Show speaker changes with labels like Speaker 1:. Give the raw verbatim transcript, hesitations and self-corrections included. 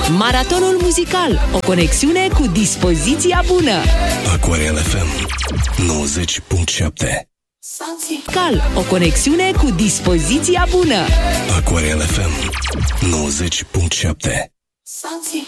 Speaker 1: Maratonul muzical, o conexiune cu dispoziția bună.
Speaker 2: Aquarel F M nouăzeci punct șapte.
Speaker 1: Cal, o conexiune cu dispoziția bună.
Speaker 2: Aquarel F M nouăzeci punct șapte.